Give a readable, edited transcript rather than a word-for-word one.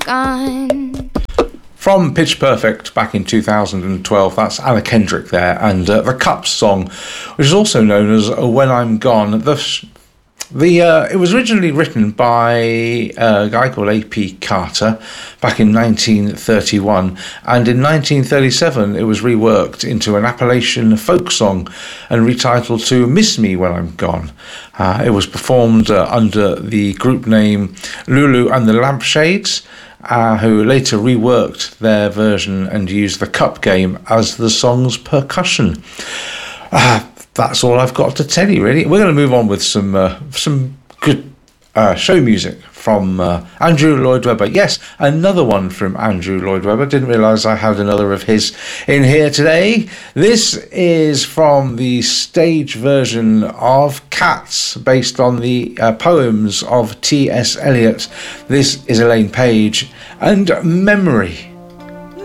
gone. From Pitch Perfect back in 2012, that's Anna Kendrick there, and the Cups song, which is also known as When I'm Gone. It was originally written by a guy called A.P. Carter back in 1931, and in 1937 it was reworked into an Appalachian folk song and retitled to Miss Me When I'm Gone. It was performed under the group name Lulu and the Lampshades, who later reworked their version and used the cup game as the song's percussion. That's all I've got to tell you, really. We're going to move on with some good show music from Andrew Lloyd Webber. Yes, another one from Andrew Lloyd Webber. Didn't realise I had another of his in here today. This is from the stage version of Cats, based on the poems of T.S. Eliot. This is Elaine Page and Memory.